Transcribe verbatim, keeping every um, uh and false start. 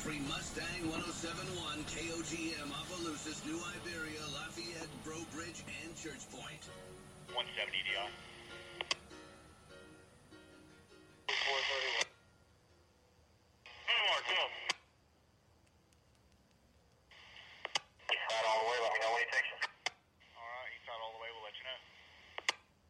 Between Mustang one oh seven point one, K O G M, Opelousas, New Iberia, Lafayette, Breaux Bridge, and Church Point. one seventy D I.